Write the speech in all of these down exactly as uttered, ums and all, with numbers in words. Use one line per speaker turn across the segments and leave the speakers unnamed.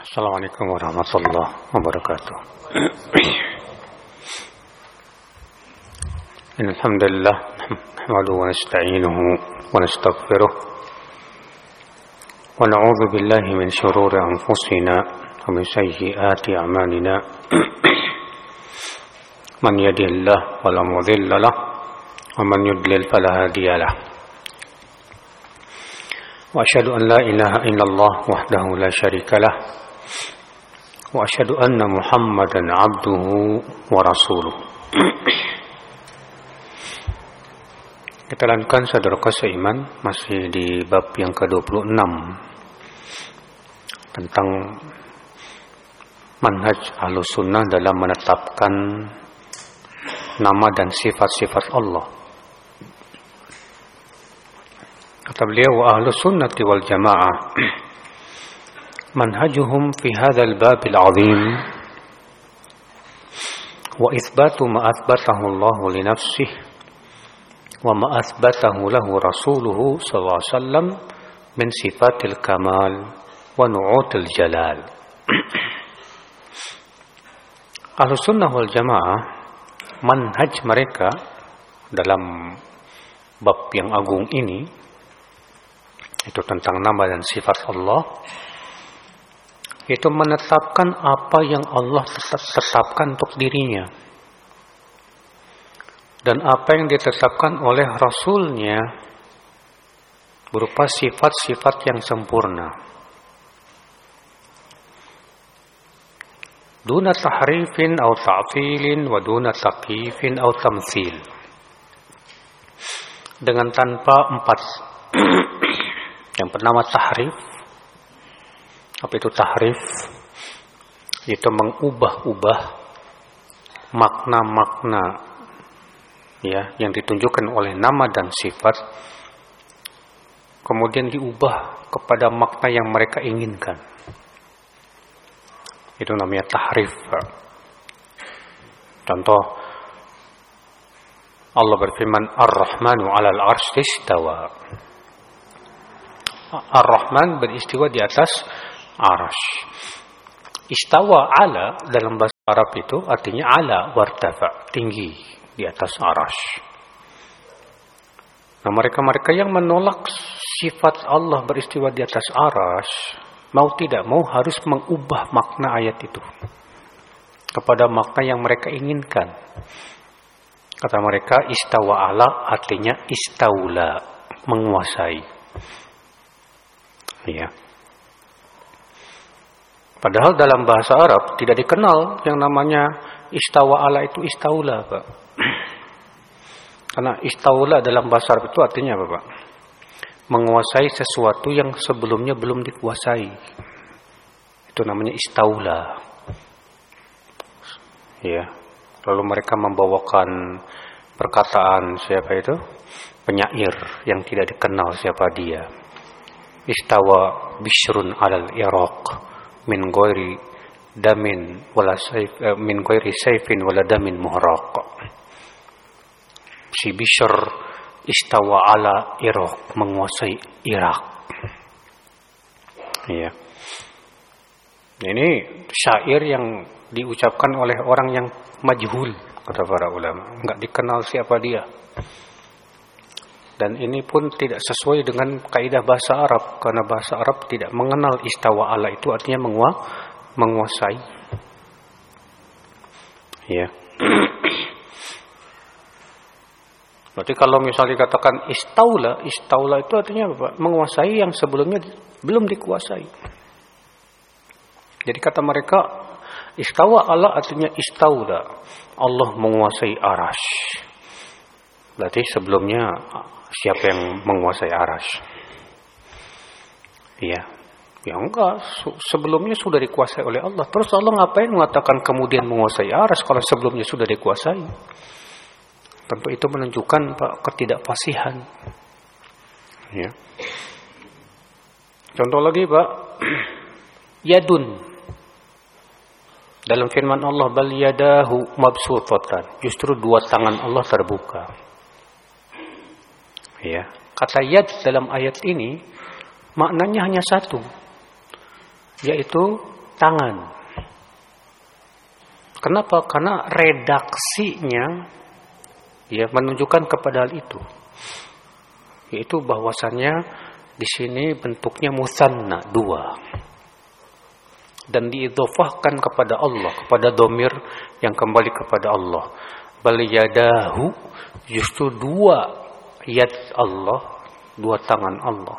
Assalamualaikum warahmatullahi wabarakatuh. Alhamdulillah, nahmaduhu wa nasta'inuhu wa nastaghfiruh wa na'udzu billahi min shururi anfusina wa min sayyiati a'malina. Man yahdihillahu fala mudilla lahu wa man yudlil fala hadiya lahu. Wa asyhadu an la ilaha illallah wahdahu la syarika lahu wa asyhadu anna Muhammadan abduhu wa rasuluh. Kita lanjutkan saudara seiman masih di bab yang ke dua puluh enam tentang manhaj Ahlus Sunnah dalam menetapkan nama dan sifat-sifat Allah. Kata beliau, wa Ahlus Sunnati wal Jamaah manhajuhum fi hadzal babil azim wa itsbatu ma atsbatahu Allah li nafsihi wa ma atsbatahu lahu rasuluhu sallallahu alaihi wasallam min sifatil kamal wa nu'util jalal. Ahlus Sunnah wal Jamaah manhaj mereka dalam bab yang agung ini itu tentang nama dan sifat Allah, itu menetapkan apa yang Allah tetapkan untuk dirinya dan apa yang ditetapkan oleh Rasulnya berupa sifat-sifat yang sempurna. Duna tahrifin atau ta'filin wa duna taqyifin atau tamthil. Dengan tanpa empat yang pertama tahrif. Apa itu tahrif? Itu mengubah-ubah makna-makna ya yang ditunjukkan oleh nama dan sifat, kemudian diubah kepada makna yang mereka inginkan. Itu namanya tahrif. Contoh, Allah berfirman, Ar-Rahmanu 'alal 'arsy istawa. Ar-Rahman beristiwa di atas arash. Istawa ala dalam bahasa Arab itu artinya ala wartafa, tinggi di atas arash. Nah, mereka-mereka yang menolak sifat Allah beristiwa di atas arash, mau tidak mau harus mengubah makna ayat itu kepada makna yang mereka inginkan. Kata mereka, istawa ala artinya istaula, menguasai. Ya. Padahal dalam bahasa Arab tidak dikenal yang namanya istawa ala itu istaula, Pak. Karena istaula dalam bahasa Arab itu artinya apa, Pak? Menguasai sesuatu yang sebelumnya belum dikuasai. Itu namanya istaula. Ya. Lalu mereka membawakan perkataan siapa itu? Penyair yang tidak dikenal siapa dia. Istawa Bishrun alal Iraq min ghairi damin wala sayf min ghairi sayfin wala damin muhraq. Si Bishr istawa ala Iraq, menguasai Irak. Ya. Ini syair yang diucapkan oleh orang yang majhul, kata para ulama, enggak dikenal siapa dia. Dan ini pun tidak sesuai dengan kaidah bahasa Arab, karena bahasa Arab tidak mengenal istawa ala itu artinya mengua, menguasai. Ya. Berarti kalau misalnya dikatakan istaula, istaula itu artinya apa? Menguasai yang sebelumnya belum dikuasai. Jadi kata mereka, istawa ala artinya istaula, Allah menguasai arash. Berarti sebelumnya siapa yang menguasai arash? Ya, ya enggak. Sebelumnya sudah dikuasai oleh Allah. Terus Allah ngapain mengatakan kemudian menguasai arash kalau sebelumnya sudah dikuasai? Tentu itu menunjukkan Pak ketidakfasihan. Ya. Contoh lagi, Pak, yadun. Dalam firman Allah, bal yadahu mabsutatan. Justru dua tangan Allah terbuka. Ya, kata yad dalam ayat ini maknanya hanya satu, yaitu tangan. Kenapa? Karena redaksinya ya menunjukkan kepada hal itu. Yaitu bahwasannya di sini bentuknya musanna, dua. Dan diidhofahkan kepada Allah, kepada domir yang kembali kepada Allah. Bal yadahu, justru dua yad Allah, dua tangan Allah.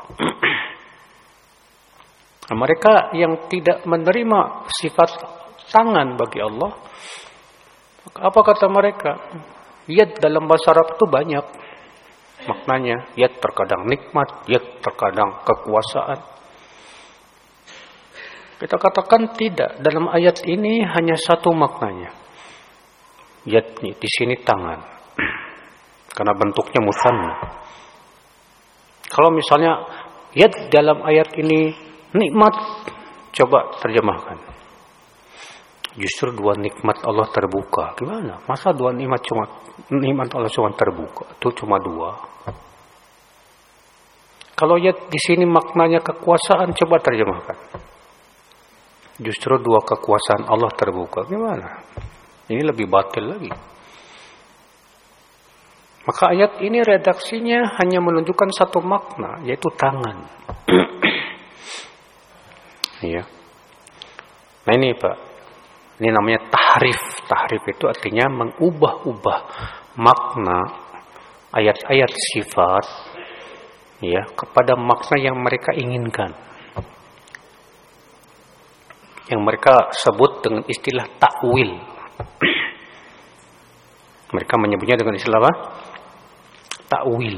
Nah, mereka yang tidak menerima sifat tangan bagi Allah, apa kata mereka? Yad dalam bahasa Arab itu banyak maknanya. Yad terkadang nikmat, yad terkadang kekuasaan. Kita katakan tidak, dalam ayat ini hanya satu maknanya. Yad di sini tangan. Karena bentuknya musanna. Kalau misalnya yad dalam ayat ini nikmat, coba terjemahkan. Justru dua nikmat Allah terbuka. Gimana? Masa dua nikmat cuma nikmat Allah cuma terbuka? Itu cuma dua. Kalau yad di sini maknanya kekuasaan, coba terjemahkan. Justru dua kekuasaan Allah terbuka. Gimana? Ini lebih batil lagi. Maka ayat ini redaksinya hanya menunjukkan satu makna, yaitu tangan. Iya. Nah ini Pak, ini namanya tahrif. Tahrif itu artinya mengubah-ubah makna ayat-ayat sifat ya kepada makna yang mereka inginkan. Yang mereka sebut dengan istilah takwil. Mereka menyebutnya dengan istilah apa? Takwil.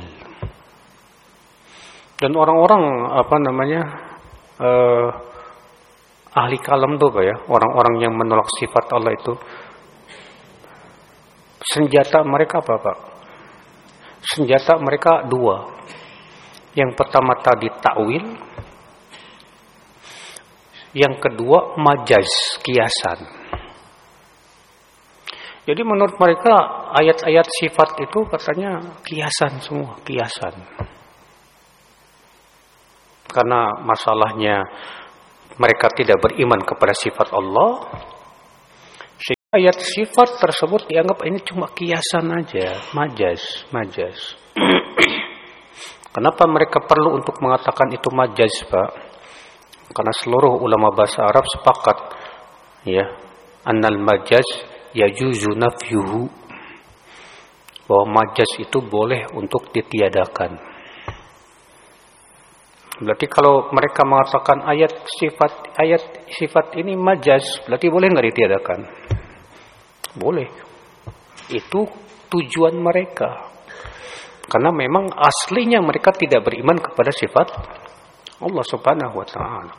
Dan orang-orang apa namanya eh, ahli kalam tuh Pak ya, orang-orang yang menolak sifat Allah itu, senjata mereka apa Pak? Senjata mereka dua. Yang pertama tadi takwil, yang kedua majaz, kiasan. Jadi menurut mereka ayat-ayat sifat itu katanya kiasan semua, kiasan. Karena masalahnya mereka tidak beriman kepada sifat Allah, sehingga ayat sifat tersebut dianggap ini cuma kiasan aja, majaz, majaz. Kenapa mereka perlu untuk mengatakan itu majaz, Pak? Karena seluruh ulama bahasa Arab sepakat ya, annal majaz yajuzu nafyuhu, bahwa majaz itu boleh untuk ditiadakan. Berarti kalau mereka mengatakan ayat sifat ayat sifat ini majaz, berarti boleh nggak ditiadakan? Boleh. Itu tujuan mereka. Karena memang aslinya mereka tidak beriman kepada sifat Allah Subhanahu wa taala.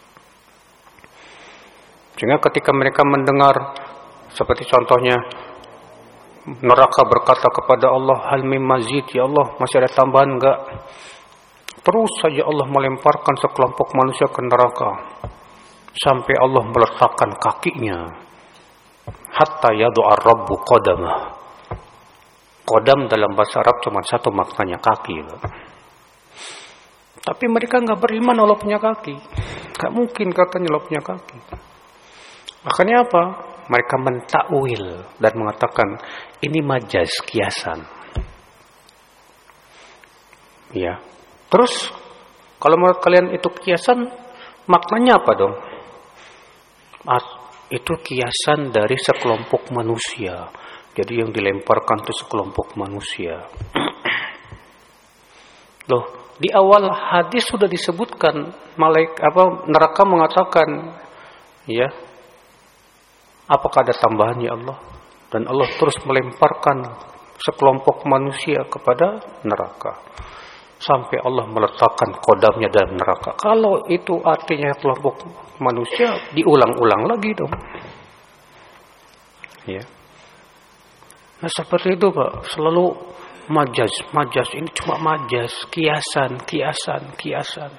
Sehingga ketika mereka mendengar seperti contohnya neraka berkata kepada Allah, hal mim mazid, ya Allah masih ada tambahan enggak? Terus saja Allah melemparkan sekelompok manusia ke neraka sampai Allah meletakkan kakinya hatta yadu'a rabbu qadamah. Qadam dalam bahasa Arab cuma satu maknanya, kaki. Tapi mereka enggak beriman Allah punya kaki. Enggak mungkin katanya Allah punya kaki. Makanya apa? Mereka mentakwil dan mengatakan ini majaz, kiasan. Ya. Terus kalau menurut kalian itu kiasan, maknanya apa dong? Itu kiasan dari sekelompok manusia. Jadi yang dilemparkan itu sekelompok manusia. Loh, di awal hadis sudah disebutkan malaikat apa neraka mengatakan, ya, apakah ada tambahan ya Allah? Dan Allah terus melemparkan sekelompok manusia kepada neraka sampai Allah meletakkan kodamnya dalam neraka. Kalau itu artinya kelompok manusia, diulang-ulang lagi dong. Ya. Nah seperti itu Pak, selalu majaz, majaz, ini cuma majaz, kiasan, kiasan, kiasan.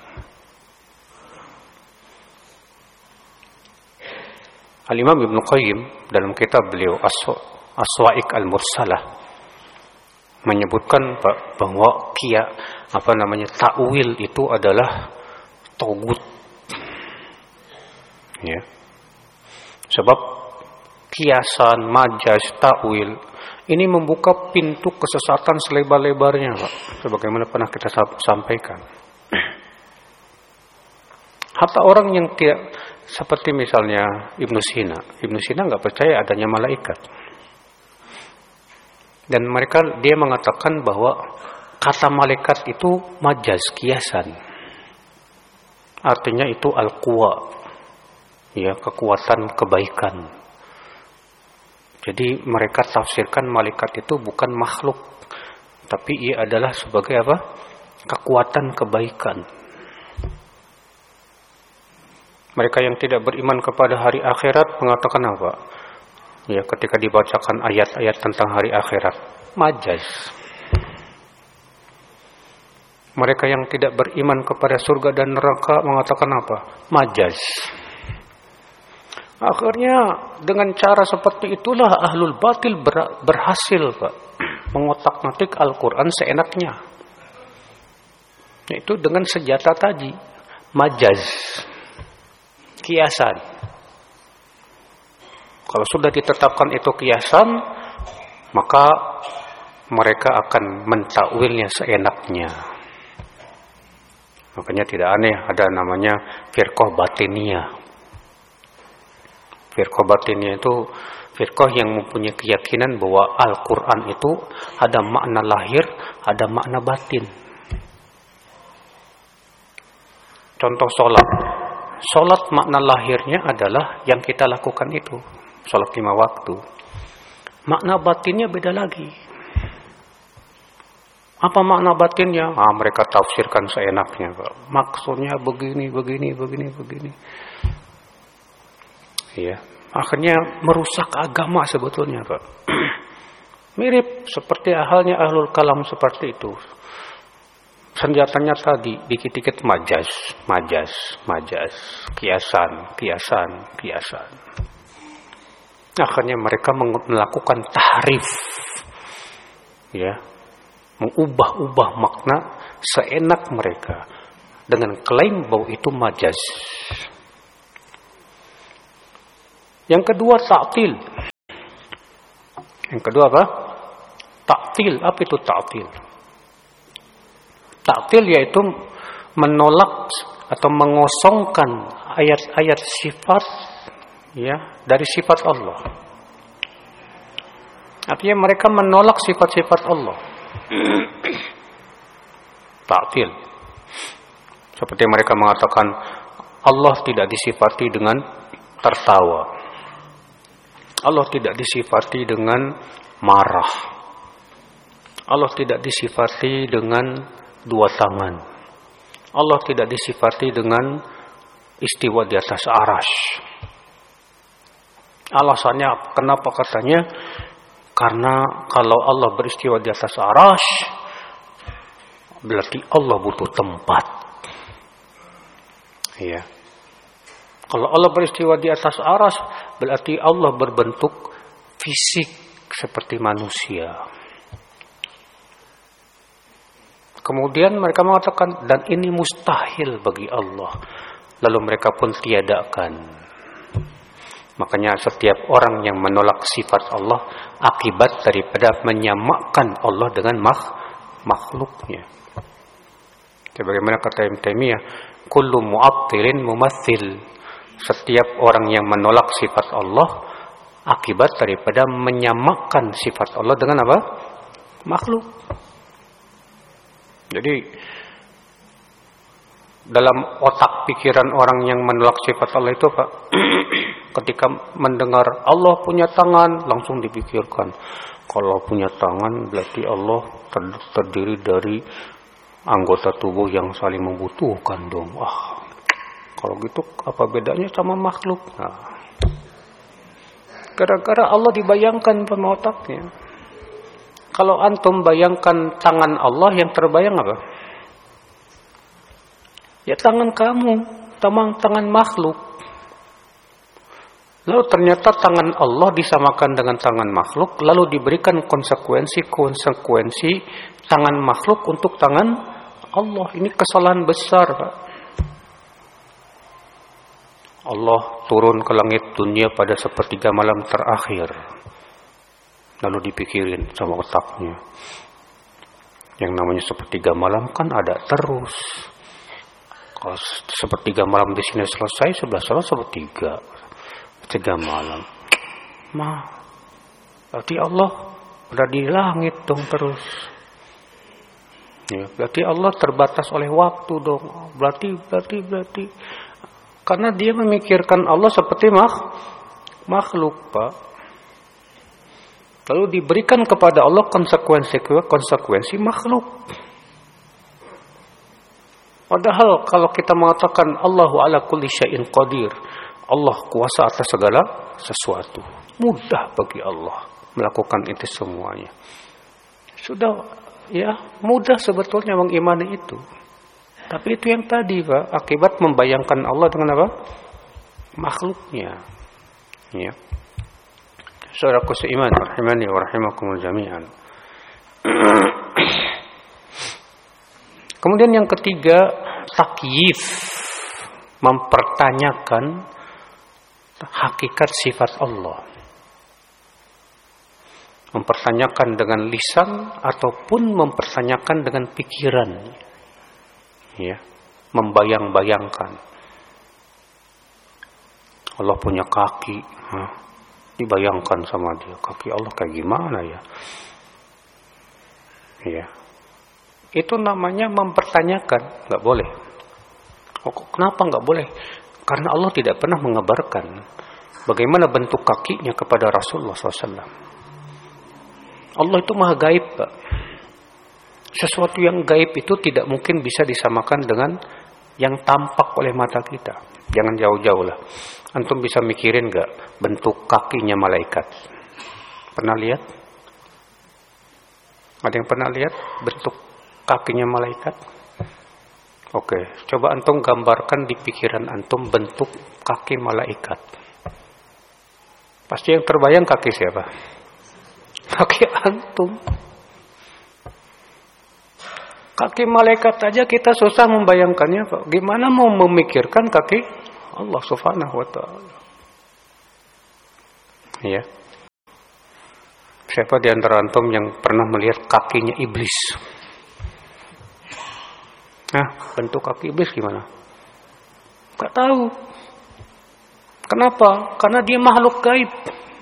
Al-Imam Ibn Qayyim dalam kitab beliau As-Sawa'iq Al-Mursalah menyebutkan Pak, bahwa kia apa namanya takwil itu adalah togut. Ya. Sebab kiasan, majas, ta'wil ini membuka pintu kesesatan selebar-lebarnya, Pak. Sebagaimana pernah kita sampaikan. Hatta orang yang tidak, seperti misalnya Ibnu Sina. Ibnu Sina nggak percaya adanya malaikat. Dan mereka, dia mengatakan bahwa kata malaikat itu majaz, kiasan. Artinya itu al-quwa, ya, kekuatan kebaikan. Jadi mereka tafsirkan malaikat itu bukan makhluk, tapi ia adalah sebagai apa? Kekuatan kebaikan. Mereka yang tidak beriman kepada hari akhirat mengatakan apa? Ya, ketika dibacakan ayat-ayat tentang hari akhirat, majaz. Mereka yang tidak beriman kepada surga dan neraka mengatakan apa? Majaz. Akhirnya dengan cara seperti itulah ahlul batil ber- berhasil, Pak, mengotak-ngatik Al-Quran seenaknya. Yaitu dengan senjata tadi, majaz, kiasan. Kalau sudah ditetapkan itu kiasan, maka mereka akan mentakwilnya seenaknya. Makanya tidak aneh ada namanya firqah batiniyah. Firqah batiniyah itu firqah yang mempunyai keyakinan bahwa Al-Quran itu ada makna lahir, ada makna batin. Contoh sholat. Sholat makna lahirnya adalah yang kita lakukan itu. Sholat lima waktu. Makna batinnya beda lagi. Apa makna batinnya? Ah, mereka tafsirkan seenaknya, Pak. Maksudnya begini, begini, begini, begini. Ya, akhirnya merusak agama sebetulnya, Pak. Mirip seperti halnya ahlul kalam seperti itu. Senjatanya tadi dikit-dikit majaz, majaz, majaz, kiasan, kiasan, kiasan. Akhirnya mereka melakukan tahrif, ya, mengubah-ubah makna seenak mereka dengan klaim bahwa itu majaz. Yang kedua, ta'til. Yang kedua apa? Ta'til. Apa itu ta'til? Ta'til yaitu menolak atau mengosongkan ayat-ayat sifat, ya, dari sifat Allah. Artinya mereka menolak sifat-sifat Allah. Ta'til. Seperti mereka mengatakan Allah tidak disifati dengan tertawa. Allah tidak disifati dengan marah. Allah tidak disifati dengan dua tangan. Allah tidak disifati dengan istiwa di atas arasy. Alasannya kenapa katanya? Karena kalau Allah beristiwa di atas arasy, berarti Allah butuh tempat. Iya. Kalau Allah beristiwa di atas aras, berarti Allah berbentuk fisik seperti manusia. Kemudian mereka mengatakan, dan ini mustahil bagi Allah. Lalu mereka pun tiadakan. Makanya setiap orang yang menolak sifat Allah, akibat daripada menyamakan Allah dengan makh, makhluknya. Sebagaimana kata Ibnu Taimiyah, kullu mu'attilin mumatsil. Setiap orang yang menolak sifat Allah akibat daripada menyamakan sifat Allah dengan apa? Makhluk. Jadi dalam otak pikiran orang yang menolak sifat Allah itu apa? Ketika mendengar Allah punya tangan, langsung dipikirkan, kalau punya tangan berarti Allah terdiri dari anggota tubuh yang saling membutuhkan dong. Wah, kalau gitu apa bedanya sama makhluk? Nah, gara-gara Allah dibayangkan pada otaknya. Kalau antum bayangkan tangan Allah, yang terbayang apa? Ya tangan kamu, tangan tangan makhluk. Lalu ternyata tangan Allah disamakan dengan tangan makhluk, lalu diberikan konsekuensi-konsekuensi tangan makhluk untuk tangan Allah. Ini kesalahan besar, Pak. Allah turun ke langit dunia pada sepertiga malam terakhir. Lalu dipikirin sama otaknya. Yang namanya sepertiga malam kan ada terus. Kalau sepertiga malam di sini selesai, sebelah sana sepertiga. Tiga malam. Mah, berarti Allah udah di langit dong terus. Ya, berarti Allah terbatas oleh waktu dong. Berarti, berarti, berarti. Karena dia memikirkan Allah seperti mak, makhluk, Pak. Lalu diberikan kepada Allah konsekuensi-konsekuensi makhluk. Padahal kalau kita mengatakan Allahu ala kulli syai'in qadir, Allah kuasa atas segala sesuatu. Mudah bagi Allah melakukan itu semuanya. Sudah, ya, mudah sebetulnya mengimani itu. Tapi itu yang tadi, Pak, akibat membayangkan Allah dengan apa? Makhluknya. Ya. Saudaraku seiman, rahimani wa rahimakumul jami'an. Kemudian yang ketiga, takyif, mempertanyakan hakikat sifat Allah. Mempertanyakan dengan lisan ataupun mempertanyakan dengan pikiran. Ya, membayang-bayangkan. Allah punya kaki, huh? Dibayangkan sama dia, kaki Allah kayak gimana ya? Ya, itu namanya mempertanyakan, nggak boleh. Oh, kenapa nggak boleh? Karena Allah tidak pernah mengabarkan bagaimana bentuk kakinya kepada Rasulullah shallallahu alaihi wasallam. Allah itu maha gaib, Pak. Sesuatu yang gaib itu tidak mungkin bisa disamakan dengan yang tampak oleh mata kita. Jangan jauh-jauh lah. Antum bisa mikirin gak bentuk kakinya malaikat? Pernah lihat? Ada yang pernah lihat bentuk kakinya malaikat? Oke, coba antum gambarkan di pikiran antum bentuk kaki malaikat. Pasti yang terbayang kaki siapa? Kaki antum. Kaki malaikat aja kita susah membayangkannya, Pak. Gimana mau memikirkan kaki Allah Subhanahu wa taala? Ya. Siapa di antara antum yang pernah melihat kakinya iblis? Nah, bentuk kaki iblis gimana? Enggak tahu. Kenapa? Karena dia makhluk gaib.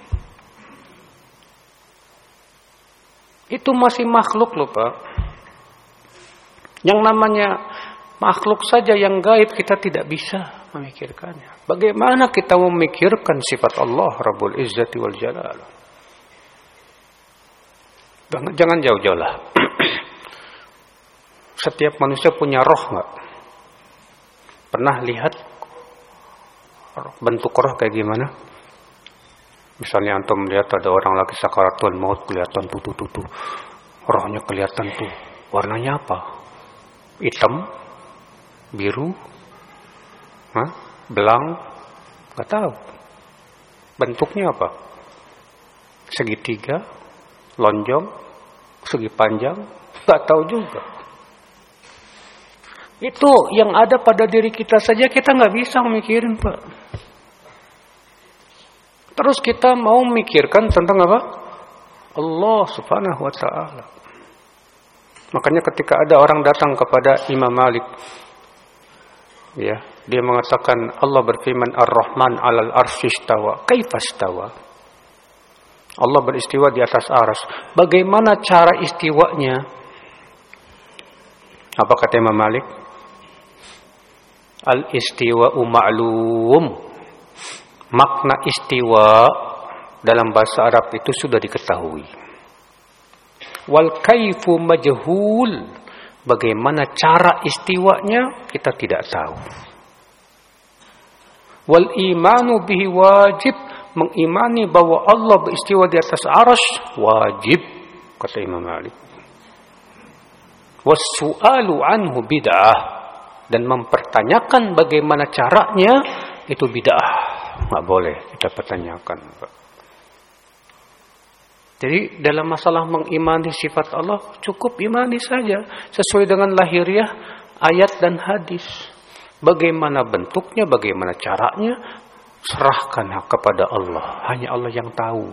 Itu masih makhluk loh, Pak. Yang namanya makhluk saja yang gaib kita tidak bisa memikirkannya. Bagaimana kita memikirkan sifat Allah Rabbul Izzati wal Jalal? Jangan jauh-jauh lah. Setiap manusia punya roh nggak? Pernah lihat bentuk roh kayak gimana? Misalnya antum melihat ada orang lagi sakaratul maut, kelihatan tutu-tutu, rohnya kelihatan tuh. Warnanya apa? Hitam, biru, hah? Belang, nggak tahu. Bentuknya apa? Segitiga, lonjong, segi panjang, nggak tahu juga. Itu yang ada pada diri kita saja kita nggak bisa memikirin, Pak. Terus kita mau memikirkan tentang apa? Allah Subhanahu wa taala. Makanya ketika ada orang datang kepada Imam Malik, ya, dia mengatakan Allah berfirman Ar-Rahman 'alal arsy istawa. Kaifa istawa? Allah beristiwa di atas arsy. Bagaimana cara istiwanya? Apa kata Imam Malik? Al-istiwa'u ma'lum. Makna istiwa dalam bahasa Arab itu sudah diketahui. Wal kaifu majhul. Bagaimana cara istiwanya kita tidak tahu. Wal imanu bihi wajib. Mengimani bahwa Allah beristiwa di atas arsy wajib, kata Imam Malik. Was-su'alu anhu bid'ah. Dan mempertanyakan bagaimana caranya itu bid'ah. Enggak boleh kita pertanyakan, Pak. Jadi dalam masalah mengimani sifat Allah cukup imani saja sesuai dengan lahiriah ayat dan hadis. Bagaimana bentuknya, bagaimana caranya, serahkan kepada Allah. Hanya Allah yang tahu.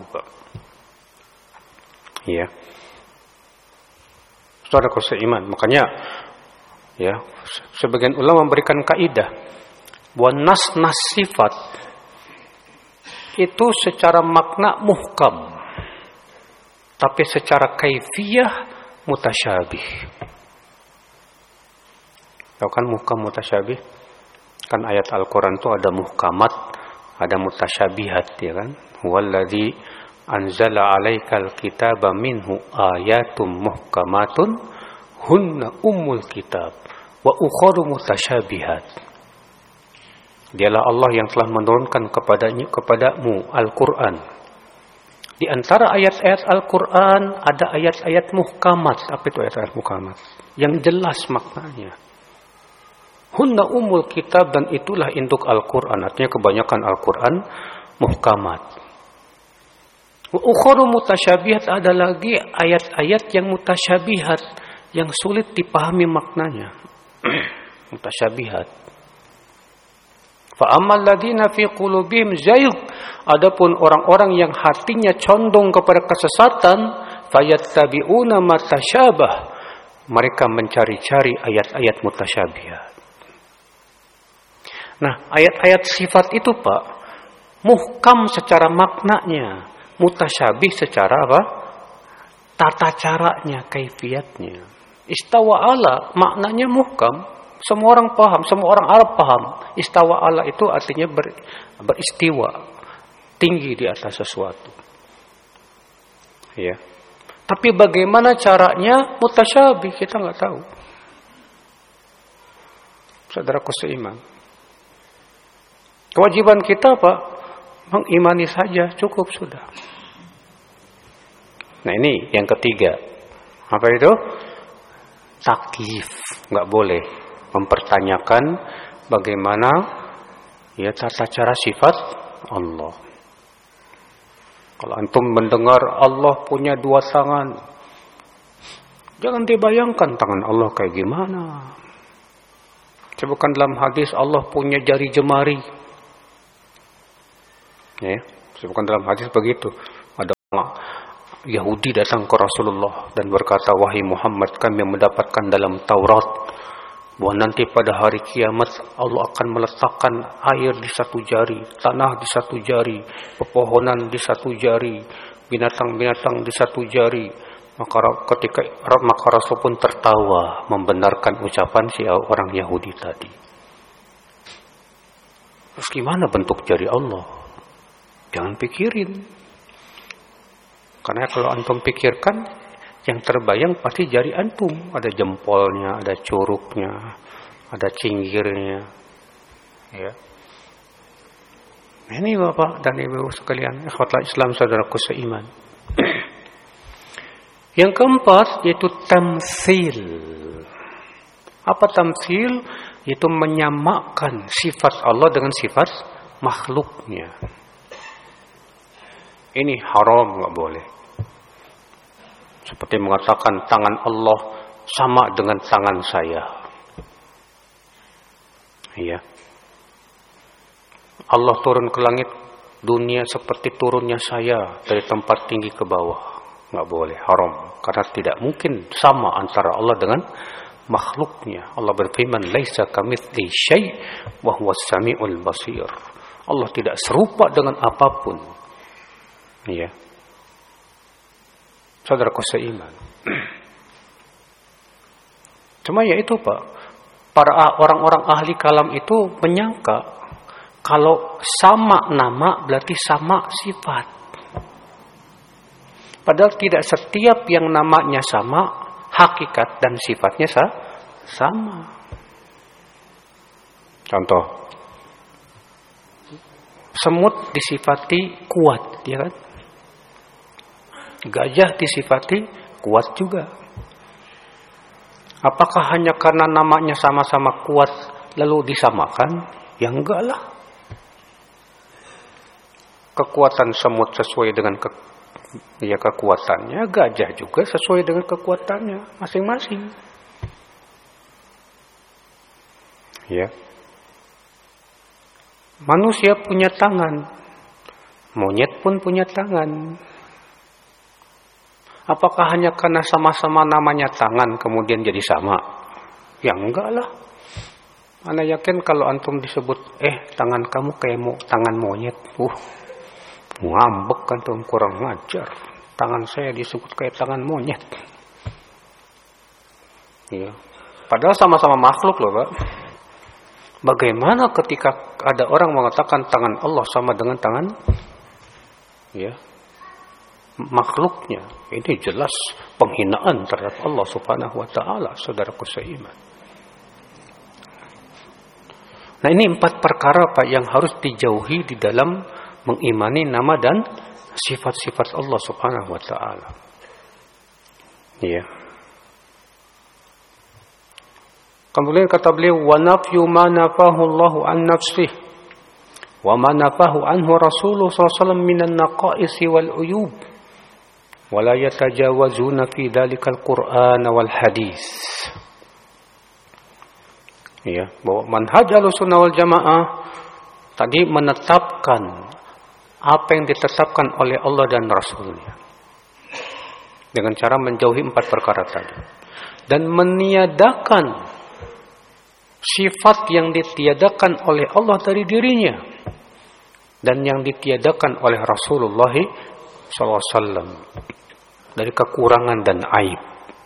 Ya. Saudaraku seiman, makanya ya, sebagian ulama memberikan kaidah bahwa nas-nas sifat itu secara makna muhkam, tapi secara kaifiyah mutasyabih. Tahu kan muhkam mutasyabih? Kan ayat Al-Quran itu ada muhkamat, ada mutasyabihat, ya kan? Walladzi anzala 'alaikal kitaba minhu ayatum muhkamatun hunna ummul kitab wa ukharu mutasyabihat. Dialah Allah yang telah menurunkan kepadanya kepadamu Al-Quran. Di antara ayat-ayat Al-Quran ada ayat-ayat muhkamat. Apa itu ayat-ayat muhkamat? Yang jelas maknanya. Hunna ummul kitab, dan itulah induk Al-Quran. Artinya kebanyakan Al-Quran muhkamat. Wa ukharu mutasyabihat, ada lagi ayat-ayat yang mutasyabihat, yang sulit dipahami maknanya. Mutasyabihat. Fa ammal ladzina fi qulubihim zayg, adapun orang-orang yang hatinya condong kepada kesesatan, fayattabi'una matasyabah, mereka mencari-cari ayat-ayat mutasyabihat. Nah, ayat-ayat sifat itu, Pak, muhkam secara maknanya, mutasyabih secara apa? Tata caranya, kaifiyatnya. Istawa ala maknanya muhkam, semua orang paham, semua orang Arab paham. Istawa ala itu artinya ber, beristiwa, tinggi di atas sesuatu. Ya. Tapi bagaimana caranya mutasyabih, kita nggak tahu. Saudaraku seiman, kewajiban kita, Pak, mengimani saja, cukup sudah. Nah, ini yang ketiga. Apa itu? Takyif. Nggak boleh mempertanyakan bagaimana ya tata cara sifat Allah. Kalau antum mendengar Allah punya dua tangan, jangan dibayangkan tangan Allah kayak gimana. Sebutkan dalam hadis Allah punya jari jemari. Ya, sebutkan dalam hadis begitu. Ada orang Yahudi datang ke Rasulullah dan berkata, wahai Muhammad, kami mendapatkan dalam Taurat bahwa nanti pada hari kiamat Allah akan meletakkan air di satu jari, tanah di satu jari, pepohonan di satu jari, binatang-binatang di satu jari. Maka ketika maka Rasul pun tertawa membenarkan ucapan si orang Yahudi tadi. Terus gimana bentuk jari Allah? Jangan pikirin. Karena kalau antum pikirkan, yang terbayang pasti jari antum. Ada jempolnya, ada curugnya, ada cinggirnya. Ya. Ini Bapak dan Ibu sekalian, ikhwatul Islam, saudaraku seiman. Yang keempat yaitu tamtsil. Apa tamtsil? Yaitu menyamakan sifat Allah dengan sifat makhluknya. Ini haram, nggak boleh. Seperti mengatakan tangan Allah sama dengan tangan saya. Iya. Allah turun ke langit dunia seperti turunnya saya dari tempat tinggi ke bawah. Nggak boleh, haram. Karena tidak mungkin sama antara Allah dengan makhluknya. Allah berfirman, laisa kamitslihi syai' wa huwas samiul basir. Allah tidak serupa dengan apapun. Iya. Saudaraku seiman. Cuma ya itu, Pak. Para orang-orang ahli kalam itu menyangka kalau sama nama berarti sama sifat. Padahal tidak setiap yang namanya sama, hakikat dan sifatnya sama. Contoh. Semut disifati kuat, ya kan? Gajah disifati kuat juga. Apakah hanya karena namanya sama-sama kuat lalu disamakan? Ya enggak lah. Kekuatan semut sesuai dengan ke, ya kekuatannya, gajah juga sesuai dengan kekuatannya masing-masing. Ya. Manusia punya tangan, monyet pun punya tangan. Apakah hanya karena sama-sama namanya tangan kemudian jadi sama? Ya enggak lah. Ana yakin kalau antum disebut, eh tangan kamu kayak mo, tangan monyet, uh, ngambek antum, kurang ngajar. Tangan saya disebut kayak tangan monyet. Ya. Padahal sama-sama makhluk loh, Pak. Bagaimana ketika ada orang mengatakan tangan Allah sama dengan tangan ya makhluknya? Ini jelas penghinaan terhadap Allah Subhanahu wa taala, saudaraku seiman. Nah, ini empat perkara Pak yang harus dijauhi di dalam mengimani nama dan sifat-sifat Allah Subhanahu wa taala. Ya. Kemudian kata beliau, wa nafyu ma nafahu Allahu an nafsihi wa ma nafahu anhu Rasulullah sallallahu alaihi wasallam minan naqais wal uyub wa la yatajawazuna fi dzalikal Qur'an wal hadis. Ya, bahwa manhaj Ahlussunnah wal Jamaah tadi menetapkan apa yang ditetapkan oleh Allah dan Rasulnya dengan cara menjauhi empat perkara tadi dan meniadakan sifat yang ditiadakan oleh Allah dari dirinya dan yang ditiadakan oleh Rasulullah shallallahu alaihi wasallam dari kekurangan dan aib.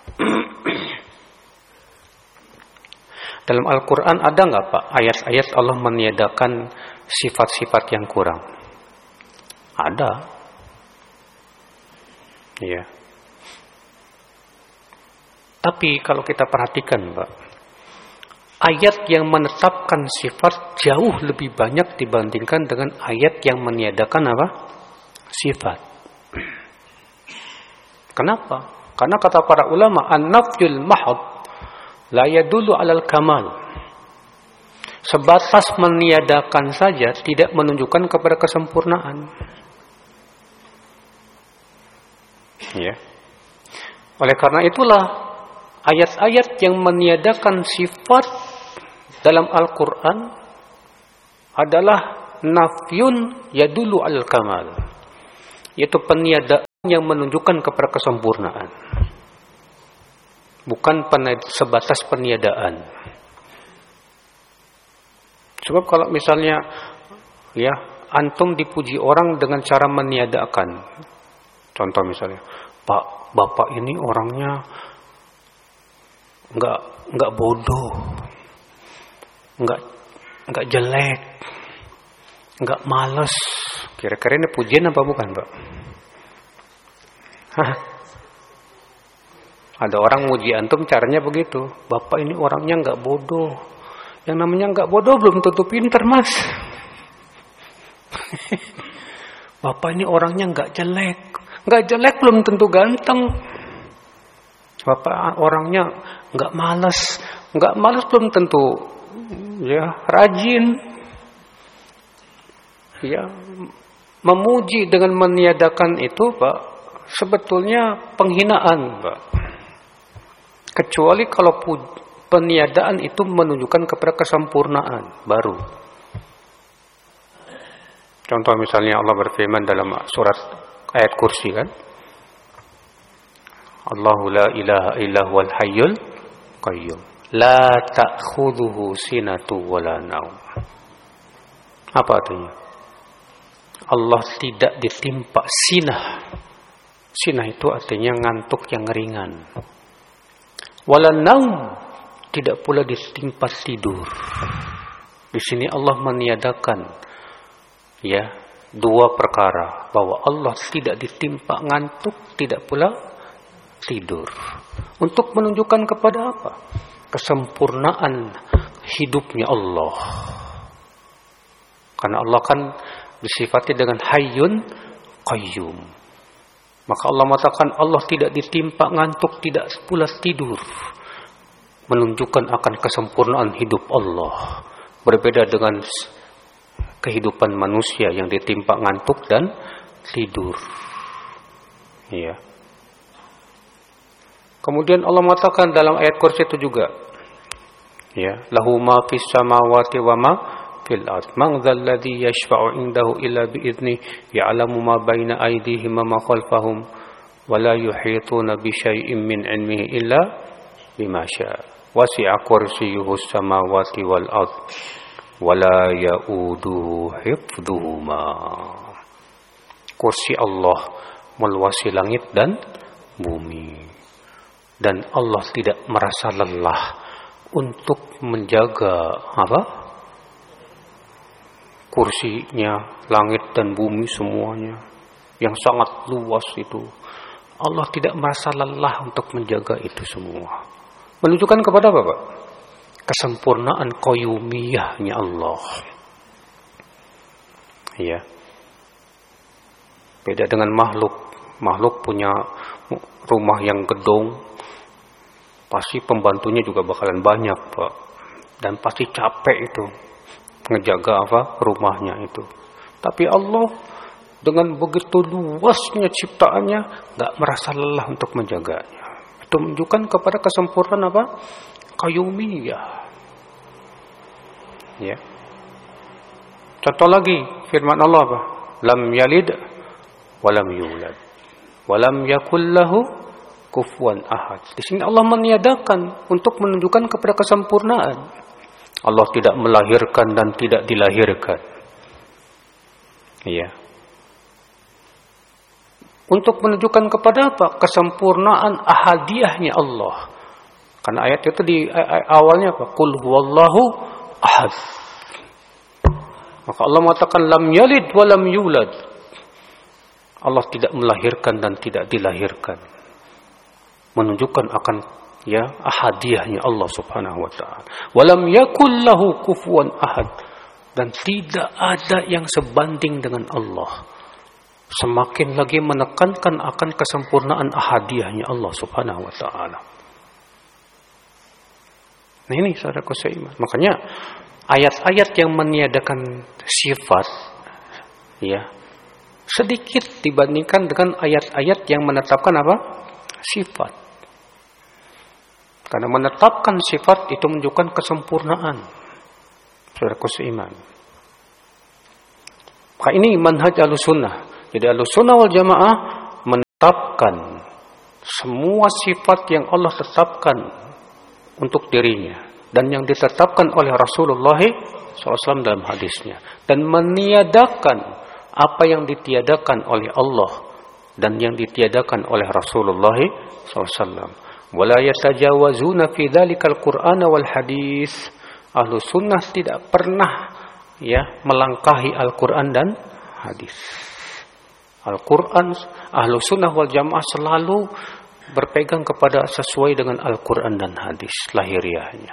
Dalam Al-Quran ada nggak Pak ayat-ayat Allah meniadakan sifat-sifat yang kurang? Ada. Ya. Tapi kalau kita perhatikan Pak, ayat yang menetapkan sifat jauh lebih banyak dibandingkan dengan ayat yang meniadakan apa? Sifat. Kenapa? Karena kata para ulama, an-nafyul mahad la yadullu alal kamal. Sebatas meniadakan saja tidak menunjukkan kepada kesempurnaan. Ya. Oleh karena itulah ayat-ayat yang meniadakan sifat dalam Al-Quran adalah nafyun yadullu alal kamal, yaitu peniadaan yang menunjukkan kepada kesempurnaan, bukan sebatas peniadaan. Sebab kalau misalnya ya antum dipuji orang dengan cara meniadakan, contoh misalnya, Pak, Bapak ini orangnya nggak nggak bodoh, nggak nggak jelek, nggak malas. Kira-kira ini pujian apa bukan, Pak? Hah? Ada orang muji antum caranya begitu. Bapak ini orangnya nggak bodoh. Yang namanya nggak bodoh belum tentu pintar, Mas. Bapak ini orangnya nggak jelek. Nggak jelek belum tentu ganteng. Bapak orangnya nggak malas. Nggak malas belum tentu ya rajin. Ya, memuji dengan meniadakan itu, Pak, sebetulnya penghinaan, Pak. Kecuali kalau peniadaan itu menunjukkan kepada kesempurnaan baru. Contoh misalnya Allah berfirman dalam surat ayat kursi kan, Allahu la ilaha illa huwal hayyul qayyum la ta'khudhuhu sinatu wala naum. Apa artinya? Allah tidak ditimpa sinah. Sinah itu artinya ngantuk yang ringan. Wala naum, tidak pula ditimpa tidur. Di sini Allah meniadakan ya dua perkara, bahwa Allah tidak ditimpa ngantuk, tidak pula tidur. Untuk menunjukkan kepada apa? Kesempurnaan hidupnya Allah. Karena Allah kan disifati dengan hayyun qayyum. Maka Allah mengatakan Allah tidak ditimpa ngantuk, tidak pula tidur. Menunjukkan akan kesempurnaan hidup Allah. Berbeda dengan kehidupan manusia yang ditimpa ngantuk dan tidur. Ya. Kemudian Allah mengatakan dalam ayat kursi itu juga, ya, lahu ma fis samawati wa ma fil ard man dzal ladzi yashfa'u 'indahu illa bi idzni ya'lamu ma baina aydihim wa ma khalfahum wa la yuhituna bi syai'in min 'ilmihi illa bima syaa wasi'a kursiyyuhu as-samawati wal ard wa la ya'uduhu hifdhuhuma. Kursi Allah meluasi langit dan bumi, dan Allah tidak merasa lelah untuk menjaga apa? Kursinya, langit dan bumi semuanya yang sangat luas itu. Allah tidak merasa lelah untuk menjaga itu semua. Menunjukkan kepada apa, Pak? Kesempurnaan qayyumiyahnya Allah. Ya. Beda dengan makhluk. Makhluk punya rumah yang gedung, pasti pembantunya juga bakalan banyak, Pak. Dan pasti capek itu ngejaga apa? Rumahnya itu. Tapi Allah dengan begitu luasnya ciptaannya enggak merasa lelah untuk menjaganya. Itu menunjukkan kepada kesempurnaan apa? Qayyumiyah. Ya. Contoh lagi firman Allah apa? Lam yalid wa lam yulad wa lam yakul lahu kufuwan ahad. Di sini Allah meniadakan untuk menunjukkan kepada kesempurnaan. Allah tidak melahirkan dan tidak dilahirkan. Iya. Untuk menunjukkan kepada apa? Kesempurnaan ahadiyahnya Allah. Karena ayat itu di awalnya apa? Qul huwallahu ahad. Maka Allah mengatakan lam yalid wa lam yulad. Allah tidak melahirkan dan tidak dilahirkan. Menunjukkan akan ya ahadiyahnya Allah Subhanahu wa taala. Walam yakul lahu kufuwan ahad, dan tidak ada yang sebanding dengan Allah. Semakin lagi menekankan akan kesempurnaan ahadiyahnya Allah Subhanahu wa taala. Nah ini saudaraku seiman. Makanya ayat-ayat yang meniadakan sifat ya sedikit dibandingkan dengan ayat-ayat yang menetapkan apa? Sifat. Karena menetapkan sifat itu menunjukkan kesempurnaan. Saudaraku seiman. Maka ini manhaj Ahlussunnah. Jadi Ahlussunnah wal Jamaah menetapkan semua sifat yang Allah tetapkan untuk dirinya dan yang ditetapkan oleh Rasulullah shallallahu alaihi wasallam dalam hadisnya, dan meniadakan apa yang ditiadakan oleh Allah dan yang ditiadakan oleh Rasulullah shallallahu alaihi wasallam. Wala yatajawazuna fi dzalikal Qur'ana wal hadis. Ahlus sunnah tidak pernah ya melangkahi Al-Qur'an dan hadis. Al-Qur'an, Ahlus sunnah wal jamaah selalu berpegang kepada sesuai dengan Al-Qur'an dan hadis lahiriahnya.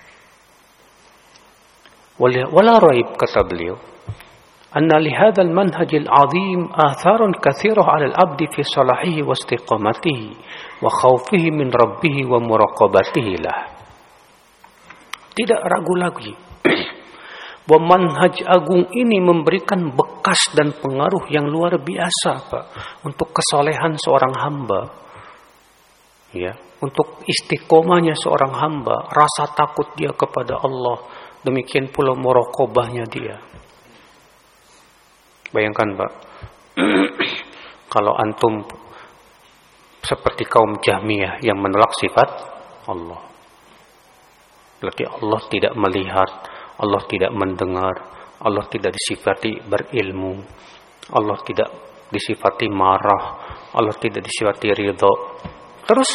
Wala raib, kata beliau, anna li hadzal manhajil azim atharun katsirah 'ala al-'abdi fi salahihi wa istiqamatihi wa khaufihi min rabbih wa muraqabatihi lah. Tidak ragu lagi bahwa manhaj agung ini memberikan bekas dan pengaruh yang luar biasa, Pak, untuk kesolehan seorang hamba. Ya, untuk istiqomahnya seorang hamba, rasa takut dia kepada Allah, demikian pula muraqabahnya dia. Bayangkan, Pak, kalau antum seperti kaum Jahmiyah yang menolak sifat Allah. Berarti Allah tidak melihat, Allah tidak mendengar, Allah tidak disifati berilmu, Allah tidak disifati marah, Allah tidak disifati ridha. Terus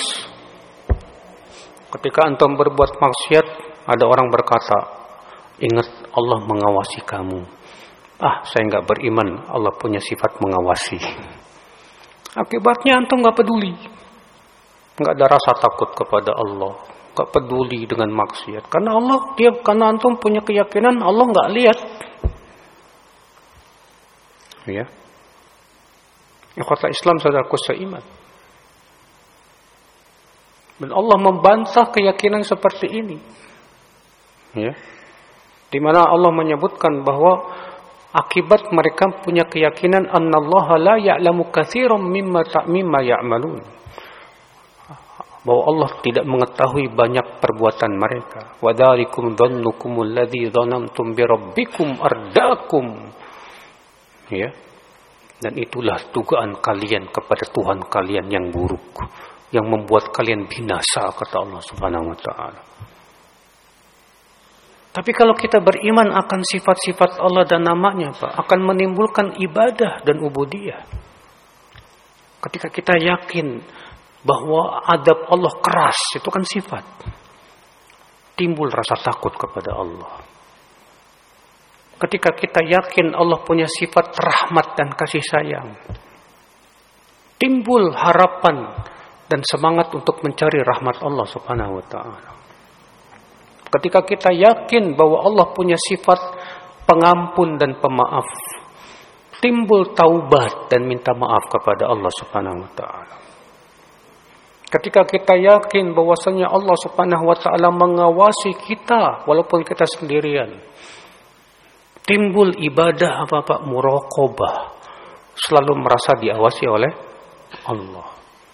ketika antum berbuat maksiat, ada orang berkata, ingat Allah mengawasi kamu. Ah, saya enggak beriman, Allah punya sifat mengawasi. Akibatnya antum enggak peduli. Enggak ada rasa takut kepada Allah, enggak peduli dengan maksiat. Karena Allah, dia karena antum punya keyakinan Allah enggak lihat. Ya. Ikhwatul Islam saudaraku seiman. Dan Allah membantah keyakinan seperti ini. Ya. Di mana Allah menyebutkan bahwa akibat mereka punya keyakinan annallaha la ya'lamu katsiran mimma ta'mimma ya'malun. bahwa Allah tidak mengetahui banyak perbuatan mereka. Wa dzalikum dhannukumul ladzi dhanantum bi rabbikum ardaakum. Ya. Dan itulah dugaan kalian kepada Tuhan kalian yang buruk, yang membuat kalian binasa, kata Allah Subhanahu wa taala. Tapi kalau kita beriman akan sifat-sifat Allah dan namanya, Pak, akan menimbulkan ibadah dan ubudiyah. Ketika kita yakin bahwa adab Allah keras, itu kan sifat. Timbul rasa takut kepada Allah. Ketika kita yakin Allah punya sifat rahmat dan kasih sayang, timbul harapan dan semangat untuk mencari rahmat Allah Subhanahu wa taala. Ketika kita yakin bahwa Allah punya sifat pengampun dan pemaaf, timbul taubat dan minta maaf kepada Allah Subhanahu wa taala. Ketika kita yakin bahwasanya Allah Subhanahu wa taala mengawasi kita walaupun kita sendirian, timbul ibadah apa Pak? Muraqabah. Selalu merasa diawasi oleh Allah.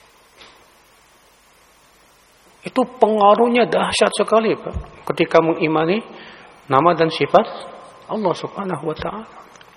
Itu pengaruhnya dahsyat sekali, Pak, ketika mengimani nama dan sifat Allah Subhanahu wa taala.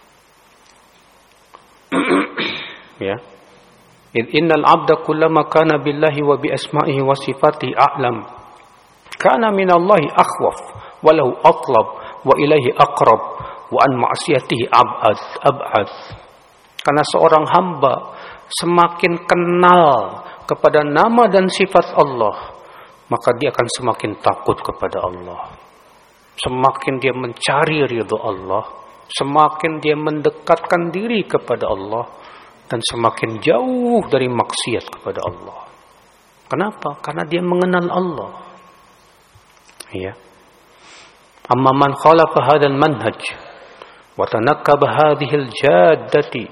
Ya. Innal 'abda kullama kana billahi wa bi asma'ihi wa sifatihi a'lam kana minallahi akhwaf wa lahu atlab wa ilaihi aqrab wa an ma'siyatihi ab'ad ab'ad. Karena seorang hamba semakin kenal kepada nama dan sifat Allah, maka dia akan semakin takut kepada Allah. Semakin dia mencari ridha Allah, semakin dia mendekatkan diri kepada Allah, dan semakin jauh dari maksiat kepada Allah. Kenapa? Karena dia mengenal Allah. Ya. Amma man khalafa hadzal manhaj wa tanakkaba hadhihi al-jaddati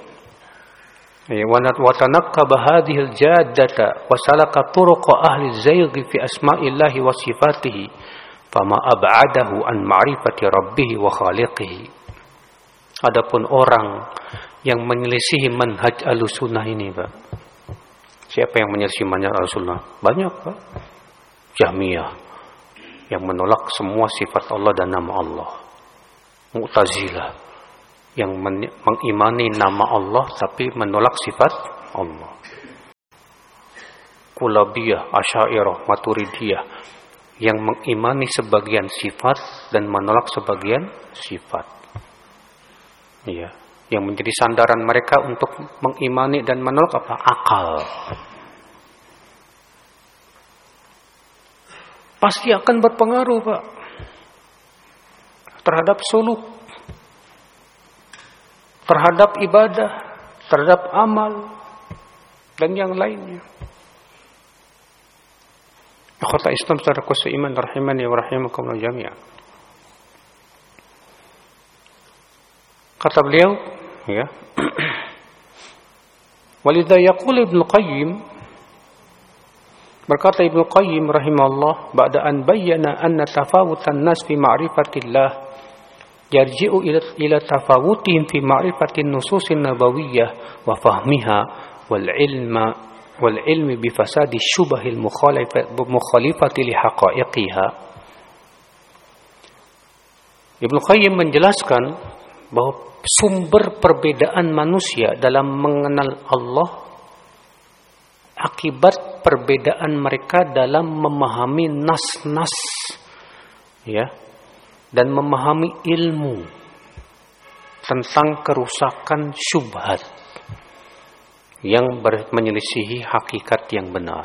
wa tanakkaba hadhihi al-jaddata wa salaka turuqa ahli az-zayg fi asma'illahi wa sifatihi fama ab'adahu an ma'rifati rabbih wa khaliqihi. Adapun orang yang menyelisihi manhaj Ahlussunnah ini, Pak. Siapa yang menyelisihi manhaj Ahlussunnah? Banyak, Pak. Jahmiyah yang menolak semua sifat Allah dan nama Allah. Mu'tazilah yang men- mengimani nama Allah tapi menolak sifat Allah. Kulabiyah, Asy'ariyah, Maturidiyah yang mengimani sebagian sifat dan menolak sebagian sifat. Iya. Yang menjadi sandaran mereka untuk mengimani dan menolak apa? Akal. Pasti akan berpengaruh, Pak, terhadap suluk, terhadap ibadah, terhadap amal, dan yang lainnya. Akhwata Islam saudaraku seiman rahimani wa rahimakumullah jami'an. Kata beliau, ya. Walidha yaqul Ibnu Qayyim, berkata Ibnu Qayyim rahimahullah, ba'da an bayyana anna tafawutan nas fi ma'rifatillah yarji'u ila ila tafawutihim fi ma'rifatin nususin nabawiyyah wa fahmiha wal ilma wal ilmi bi fasadi syubahil mukhalifati li haqa'iqiha. Ibnu Qayyim menjelaskan bahwa sumber perbedaan manusia dalam mengenal Allah akibat perbedaan mereka dalam memahami nas-nas, ya, dan memahami ilmu tentang kerusakan syubhat yang menyelisihi hakikat yang benar.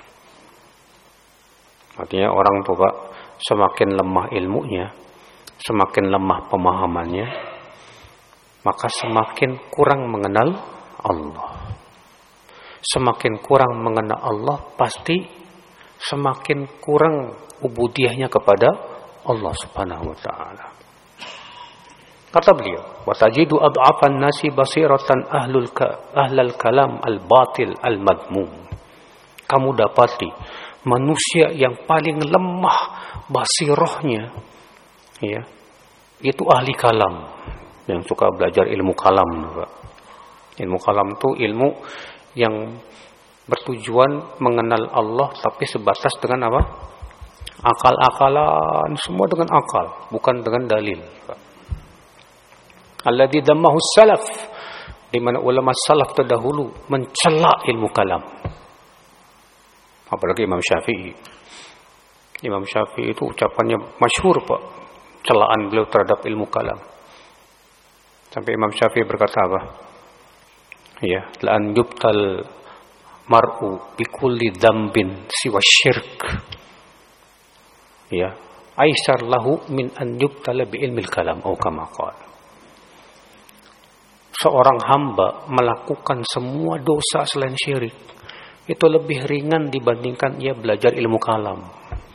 Artinya orang tuh, Pak, semakin lemah ilmunya, semakin lemah pemahamannya, maka semakin kurang mengenal Allah. Semakin kurang mengenal Allah, pasti semakin kurang ubudiyahnya kepada Allah Subhanahu wa taala. Kata beliau, "Wa tajidu ad'afan nasi basiratan ahlul ka, ahlal kalam al-batil al-madmum." Kamu dapati manusia yang paling lemah basirahnya, ya, itu ahli kalam, yang suka belajar ilmu kalam, Pak. Ilmu kalam itu ilmu yang bertujuan mengenal Allah, tapi sebatas dengan apa? Akal-akalan, semua dengan akal, bukan dengan dalil. Alladzi dammahu salaf, di mana ulama salaf terdahulu mencela ilmu kalam. Apalagi Imam Syafi'i. Imam Syafi'i itu ucapannya masyhur, Pak, celaan beliau terhadap ilmu kalam. Sampai Imam Syafi'i berkata apa? Ya, la an yubtal mar'u bi kulli dzambin siwa syirk. Ya, aisar lahu min an yubtala bi ilmil kalam atau kama qala. Seorang hamba melakukan semua dosa selain syirik itu lebih ringan dibandingkan ia belajar ilmu kalam.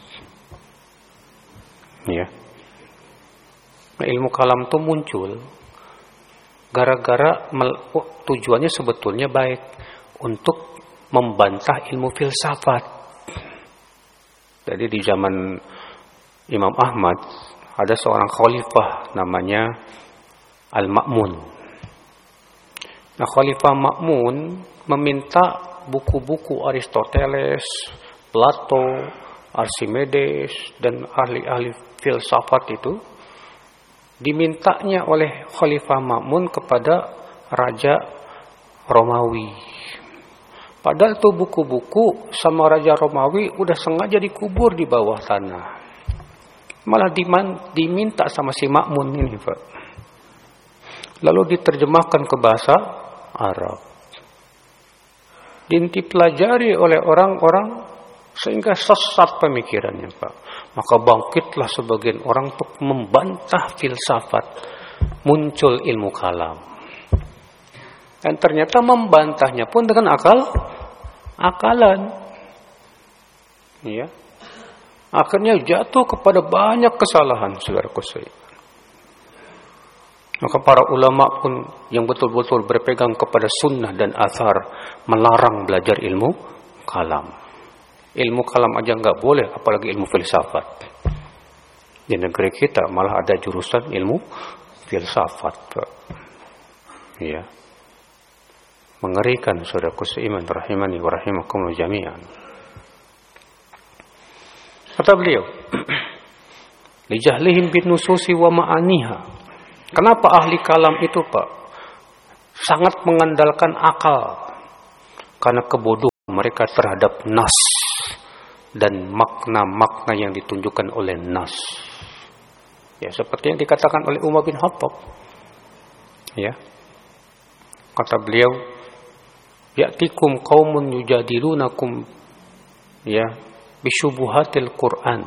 Ya. Nah, ilmu kalam itu muncul gara-gara oh, tujuannya sebetulnya baik, untuk membantah ilmu filsafat. Jadi di zaman Imam Ahmad ada seorang khalifah namanya Al-Ma'mun. Nah, Khalifah Ma'mun meminta buku-buku Aristoteles, Plato, Archimedes dan ahli-ahli filsafat itu dimintanya oleh Khalifah Ma'mun kepada Raja Romawi. Padahal itu buku-buku sama Raja Romawi udah sengaja dikubur di bawah tanah. Malah diman, diminta sama si Ma'mun ini, Pak. Lalu diterjemahkan ke bahasa Arab. Dipelajari oleh orang-orang sehingga sesat pemikirannya, Pak. Maka bangkitlah sebagian orang untuk membantah filsafat. Muncul ilmu kalam. Dan ternyata membantahnya pun dengan akal, akalan. Ya. Akhirnya jatuh kepada banyak kesalahan, saudaraku sekalian. Maka para ulama pun yang betul-betul berpegang kepada sunnah dan athar melarang belajar ilmu kalam. Ilmu kalam aja nggak boleh, apalagi ilmu filsafat. Di negeri kita malah ada jurusan ilmu filsafat, Pak. Ya. Mengerikan, saudaraku seiman, rahimani wa rahimakumullah jami'an. Kata beliau, li jahlihim bin nususi wa ma'aniha. Kenapa ahli kalam itu, Pak, sangat mengandalkan akal? Karena kebodohan mereka terhadap nas dan makna-makna yang ditunjukkan oleh nas. Ya, seperti yang dikatakan oleh Umar bin Khattab. Ya. Kata beliau, ya'tikum qaumun yujadilunakum ya bisyubuhatil Qur'an.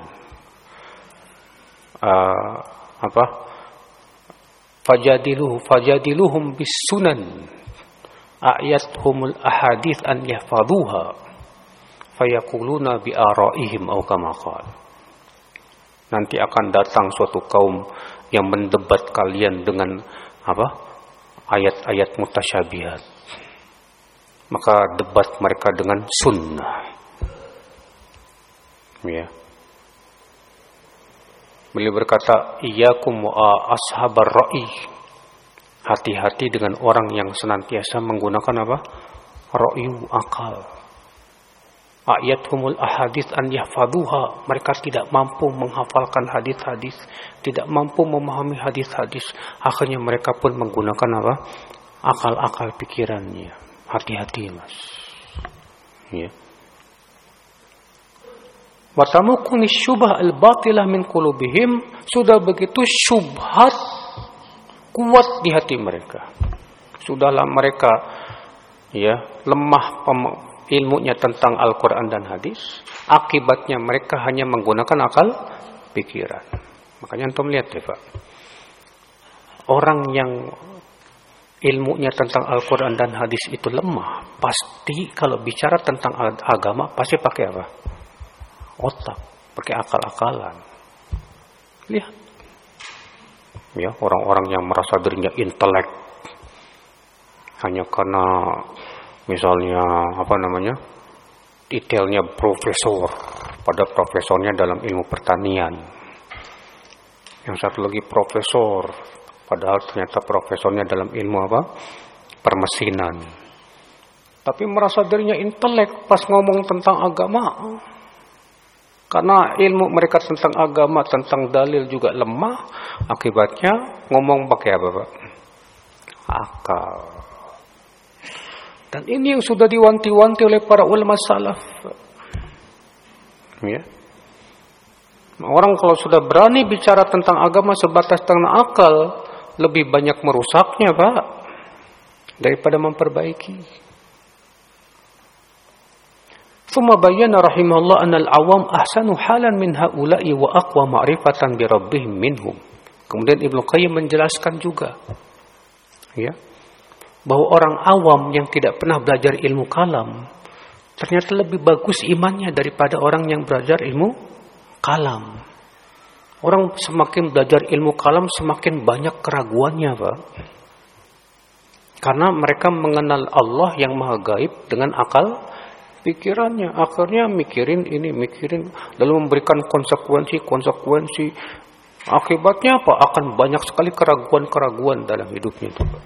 Uh, apa? Fajadiluhu fajadiluhum bis sunan ayathumul ahadits an yahfazuha fayaquluna bi araihim aw kama qala. Nanti akan datang suatu kaum yang mendebat kalian dengan apa? Ayat-ayat mutasyabihat. Maka debat mereka dengan sunnah. Ya. Beliau berkata, iyyakum wa ashabar ra'i. Hati-hati dengan orang yang senantiasa menggunakan apa? Ra'yu, akal. Ayathumul ahadits an yahfazuha. Mereka tidak mampu menghafalkan hadis-hadis, tidak mampu memahami hadis-hadis. Akhirnya mereka pun menggunakan apa? Akal-akal pikirannya. Hati-hati, Mas. Ya. Wa tamukuni syubah al-batilah min qulubihim. Sudah begitu syubhat kuat di hati mereka. Sudahlah mereka ya lemah pem- ilmunya tentang Al-Quran dan hadis. Akibatnya mereka hanya menggunakan akal pikiran. Makanya antum lihat ya, Pak. Orang yang ilmunya tentang Al-Quran dan hadis itu lemah, pasti kalau bicara tentang agama pasti pakai apa? Otak, pakai akal-akalan. Lihat. Ya, orang-orang yang merasa dirinya intelek hanya karena misalnya apa namanya? Titelnya profesor, pada profesornya dalam ilmu pertanian. Yang satu lagi profesor, padahal ternyata profesornya dalam ilmu apa? Permesinan. Tapi merasa dirinya intelek pas ngomong tentang agama. Karena ilmu mereka tentang agama, tentang dalil juga lemah. Akibatnya ngomong pakai apa, Pak? Akal. Dan ini yang sudah diwanti-wanti oleh para ulama salaf. Ya. Orang kalau sudah berani bicara tentang agama sebatas tentang akal, lebih banyak merusaknya, Pak, daripada memperbaiki. ثم بين رحمه الله أن العوام أحسن حالا من هؤلاء وأقوى معرفة بربهم منهم. Kemudian Ibnu Qayyim menjelaskan juga, ya, bahwa orang awam yang tidak pernah belajar ilmu kalam ternyata lebih bagus imannya daripada orang yang belajar ilmu kalam. Orang semakin belajar ilmu kalam semakin banyak keraguannya, Pak. Karena mereka mengenal Allah yang maha gaib dengan akal pikirannya. Akhirnya mikirin ini, mikirin, lalu memberikan konsekuensi-konsekuensi. Akibatnya apa? Akan banyak sekali keraguan-keraguan dalam hidupnya itu, Pak.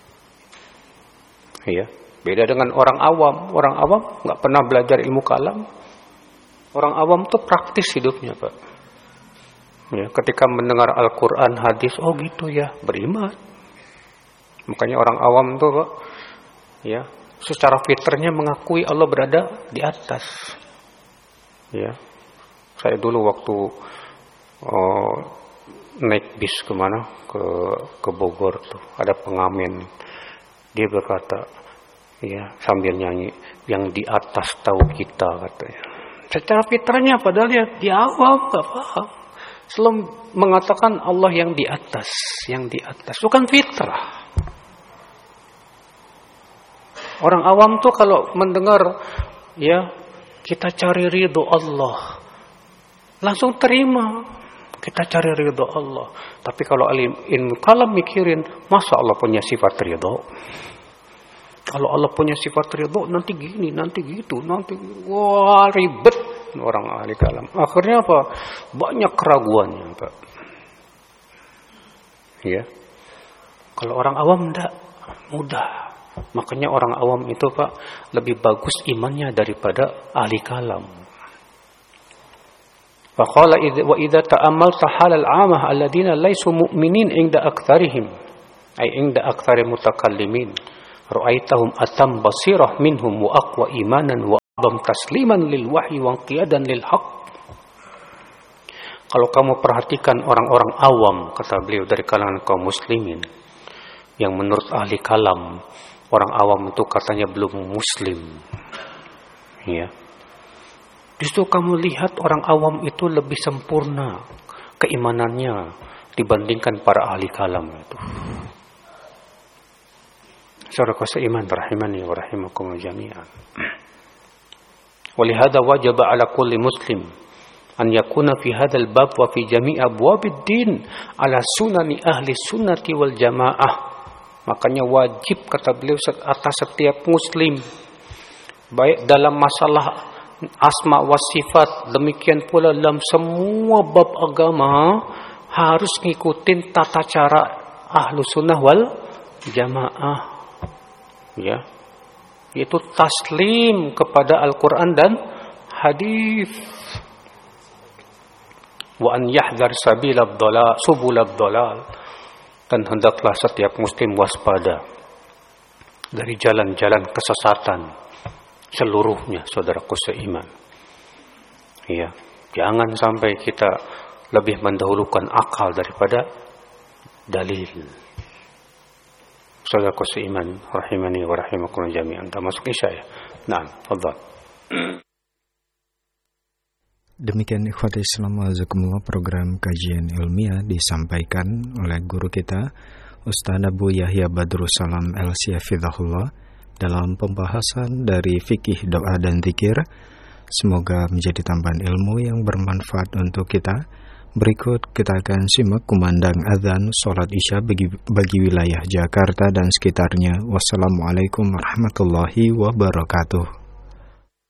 Ya, beda dengan orang awam. Orang awam nggak pernah belajar ilmu kalam. Orang awam itu praktis hidupnya, Pak. Ya, ketika mendengar Al-Quran, hadis, oh gitu ya, beriman. Makanya orang awam itu, Pak, ya, secara fitrahnya mengakui Allah berada di atas. Ya, saya dulu waktu oh, naik bis kemana ke ke Bogor tuh ada pengamen, dia berkata, ya sambil nyanyi, yang di atas tahu kita, katanya. Secara fitrahnya padahal ya dia awam, nggak paham. Selalu mengatakan Allah yang di atas, yang di atas, bukan fitrah. Orang awam tuh kalau mendengar, ya, kita cari ridho Allah, langsung terima. Kita cari ridho Allah. Tapi kalau alim ilmu kalam mikirin, masa Allah punya sifat ridho? Kalau Allah punya sifat ridho, nanti gini, nanti gitu, nanti wah ribet orang ahli kalam. Akhirnya apa? Banyak keraguannya, Pak. Ya. Kalau orang awam enggak, mudah. Makanya orang awam itu, Pak, lebih bagus imannya daripada ahli kalam. Faqala wa idza ta'ammalta halal 'amah alladziina laysu mu'minin 'inda aktsarihim ay 'inda aktsari mutakallimin ra'aitahum atam basirah minhum wa aqwa imanan wa a'dham tasliman lil wahyi wa qiyadan lil haqq. Kalau kamu perhatikan orang-orang awam, kata beliau, dari kalangan kaum muslimin, yang menurut ahli kalam orang awam itu katanya belum muslim, ya. Justru kamu lihat orang awam itu lebih sempurna keimanannya dibandingkan para ahli kalam itu. Saudara seiman rahimani wa rahimakum jami'an. Walihada wajib ala kulli muslim an yakuna fi hadzal bab wa fi jami' abwabid din ala sunani ahli sunnati wal jamaah. Makanya wajib, kata beliau, atas setiap muslim, baik dalam masalah asma wa sifat, demikian pula dalam semua bab agama, harus ngikutin tata cara ahlu sunnah wal jamaah, ya, yaitu taslim kepada Al-Quran dan hadis. Wa an yahdhar sabilad dhalal subulad dhalal. Dan hendaklah setiap muslim waspada dari jalan-jalan kesesatan seluruhnya, saudaraku seiman. Ya, jangan sampai kita lebih mendahulukan akal daripada dalil. Saudaraku seiman, rahimani wa rahimakum jami'an. Kita masuk isya ya. Nah, fadhal.
Demikian ikhwati Islam wajazakumullah, program kajian ilmiah disampaikan oleh guru kita Ustaz Abu Yahya Badrussalam L C hafizahullah dalam pembahasan dari fikih doa dan zikir. Semoga menjadi tambahan ilmu yang bermanfaat untuk kita. Berikut kita akan simak kumandang azan salat Isya bagi, bagi wilayah Jakarta dan sekitarnya. Wassalamualaikum warahmatullahi wabarakatuh.